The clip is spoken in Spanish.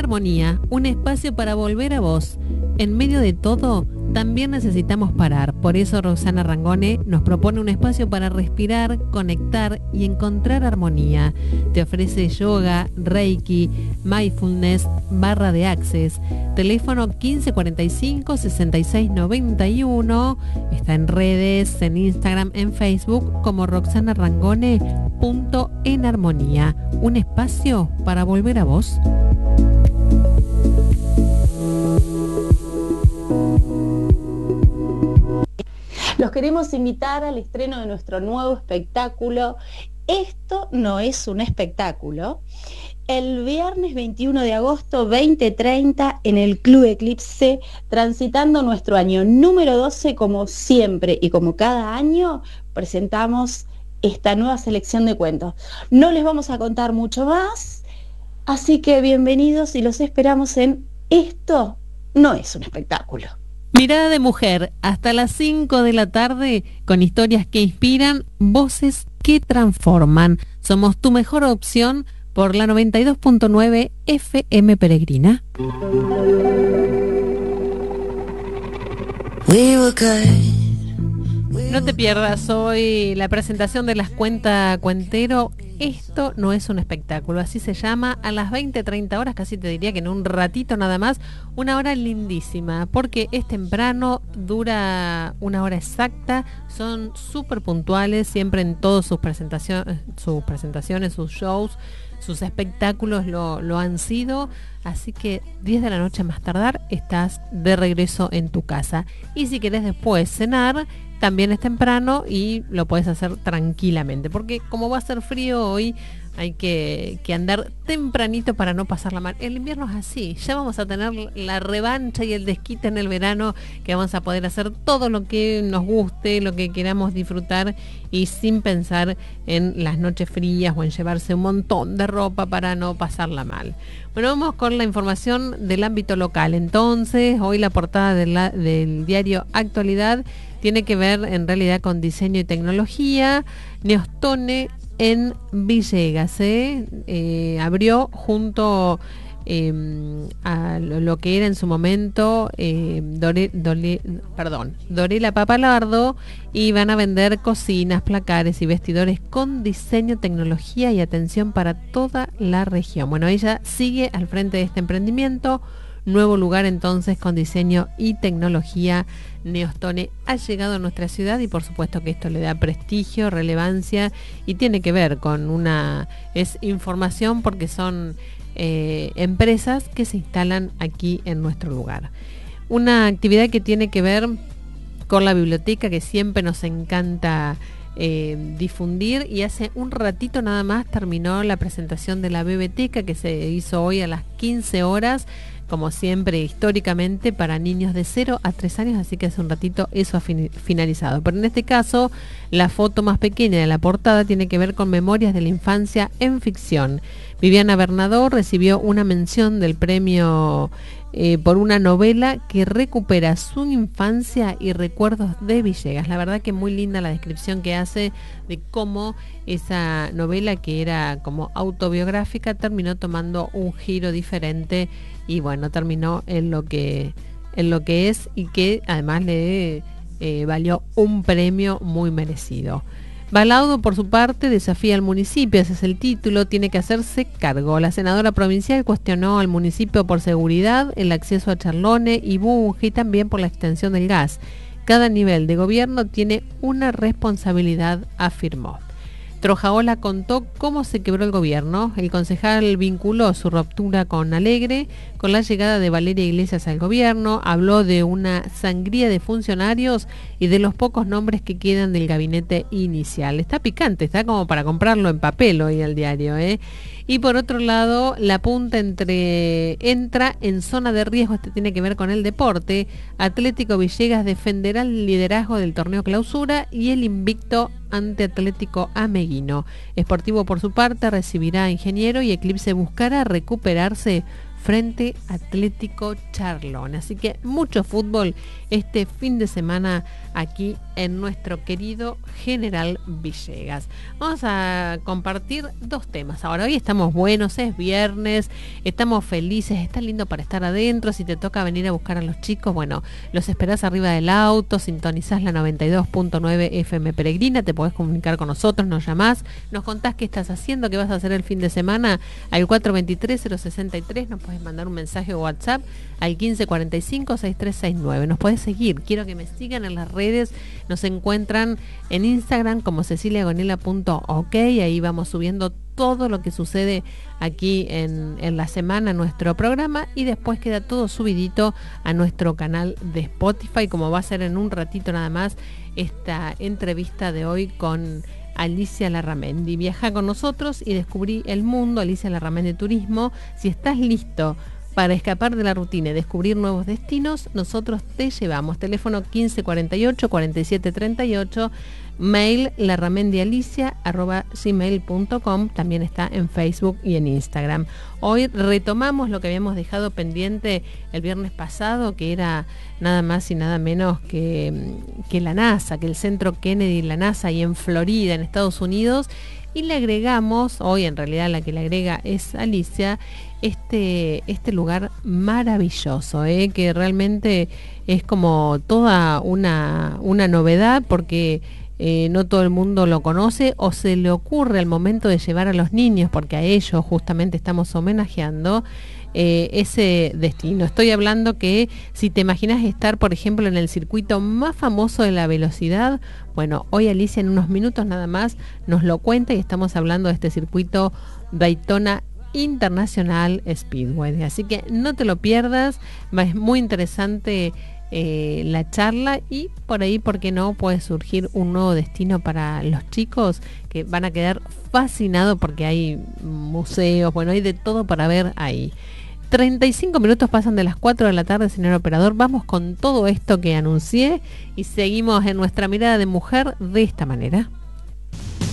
Armonía, un espacio para volver a vos. En medio de todo, también necesitamos parar. Por eso Roxana Rangone nos propone un espacio para respirar, conectar y encontrar armonía. Te ofrece yoga, reiki, mindfulness, barra de access. Teléfono 1545-6691. Está en redes, en Instagram, en Facebook como roxanarangone.enarmonía. Un espacio para volver a vos. Los queremos invitar al estreno de nuestro nuevo espectáculo. Esto no es un espectáculo. El viernes 21 de agosto 2030 en el Club Eclipse, transitando nuestro año número 12, como siempre y como cada año, presentamos esta nueva selección de cuentos. No les vamos a contar mucho más, así que bienvenidos y los esperamos en Esto no es un espectáculo. Mirada de mujer, hasta las 5 de la tarde, con historias que inspiran, voces que transforman. Somos tu mejor opción por la 92.9 FM Peregrina. No te pierdas hoy la presentación de las cuentero. Esto no es un espectáculo, así se llama, a las 20:30 horas, casi te diría que en un ratito nada más, una hora lindísima, porque es temprano, dura una hora exacta, son súper puntuales, siempre en todas sus presentaciones, sus shows, sus espectáculos lo han sido, así que 10 de la noche más tardar estás de regreso en tu casa. Y si querés después cenar, también es temprano y lo puedes hacer tranquilamente, porque como va a ser frío hoy, hay que andar tempranito para no pasarla mal. El invierno es así, ya vamos a tener la revancha y el desquite en el verano, que vamos a poder hacer todo lo que nos guste, lo que queramos disfrutar y sin pensar en las noches frías o en llevarse un montón de ropa para no pasarla mal. Bueno, vamos con la información del ámbito local. Entonces, hoy la portada del diario Actualidad tiene que ver en realidad con diseño y tecnología. Neostone en Villegas abrió junto a lo que era en su momento Dorela Papalardo, y van a vender cocinas, placares y vestidores con diseño, tecnología y atención para toda la región. Bueno, ella sigue al frente de este emprendimiento. Nuevo lugar entonces con diseño y tecnología. Neostone ha llegado a nuestra ciudad y por supuesto que esto le da prestigio, relevancia y tiene que ver con es información porque son empresas que se instalan aquí en nuestro lugar. Una actividad que tiene que ver con la biblioteca, que siempre nos encanta difundir, y hace un ratito nada más terminó la presentación de la biblioteca que se hizo hoy a las 15 horas, como siempre históricamente para niños de 0 a 3 años, así que hace un ratito eso ha finalizado. Pero en este caso, la foto más pequeña de la portada tiene que ver con memorias de la infancia en ficción. Viviana Bernadó recibió una mención del premio por una novela que recupera su infancia y recuerdos de Villegas. La verdad que muy linda la descripción que hace de cómo esa novela, que era como autobiográfica, terminó tomando un giro diferente y bueno, terminó en lo que es, y que además le valió un premio muy merecido. Balaudo, por su parte, desafía al municipio, ese es el título, tiene que hacerse cargo. La senadora provincial cuestionó al municipio por seguridad, el acceso a Charlone y Bunge, y también por la extensión del gas. Cada nivel de gobierno tiene una responsabilidad, afirmó. Trojaola contó cómo se quebró el gobierno. El concejal vinculó su ruptura con Alegre con la llegada de Valeria Iglesias al gobierno, habló de una sangría de funcionarios y de los pocos nombres que quedan del gabinete inicial. Está picante, está como para comprarlo en papel hoy al diario, Y por otro lado, la punta entra en zona de riesgo, este tiene que ver con el deporte. Atlético Villegas defenderá el liderazgo del torneo clausura y el invicto ante Atlético Ameguino. Sportivo, por su parte, recibirá a Ingeniero y Eclipse buscará recuperarse frente a Atlético Charlone. Así que mucho fútbol este fin de semana aquí en nuestro querido General Villegas. Vamos a compartir dos temas. Ahora, hoy estamos buenos, es viernes, estamos felices, está lindo para estar adentro. Si te toca venir a buscar a los chicos, bueno, los esperás arriba del auto, sintonizás la 92.9 FM Peregrina, te podés comunicar con nosotros, nos llamás, nos contás qué estás haciendo, qué vas a hacer el fin de semana al 423-063, nos podés mandar un mensaje o WhatsApp al 1545-6369. Nos podés seguir, quiero que me sigan en las redes, nos encuentran en Instagram como ceciliagonela.ok, ahí vamos subiendo todo lo que sucede aquí en la semana en nuestro programa y después queda todo subidito a nuestro canal de Spotify, como va a ser en un ratito nada más esta entrevista de hoy con Alicia Larramendi. Viaja con nosotros y descubrí el mundo, Alicia Larramendi Turismo. Si estás listo para escapar de la rutina y descubrir nuevos destinos, nosotros te llevamos. Teléfono 1548-4738, mail larramendialicia@gmail.com, también está en Facebook y en Instagram. Hoy retomamos lo que habíamos dejado pendiente el viernes pasado, que era nada más y nada menos que la NASA, que el centro Kennedy, la NASA, ahí en Florida, en Estados Unidos, y le agregamos, hoy en realidad la que le agrega es Alicia, este lugar maravilloso, que realmente es como toda una novedad, porque no todo el mundo lo conoce o se le ocurre al momento de llevar a los niños, porque a ellos justamente estamos homenajeando ese destino. Estoy hablando que si te imaginas estar, por ejemplo, en el circuito más famoso de la velocidad, bueno, hoy Alicia en unos minutos nada más nos lo cuenta, y estamos hablando de este circuito Daytona International Speedway. Así que no te lo pierdas, es muy interesante la charla, y por ahí, ¿por qué no?, puede surgir un nuevo destino para los chicos que van a quedar fascinados, porque hay museos, bueno, hay de todo para ver ahí. 35 minutos pasan de las 4 de la tarde, señor operador. Vamos con todo esto que anuncié y seguimos en nuestra mirada de mujer de esta manera.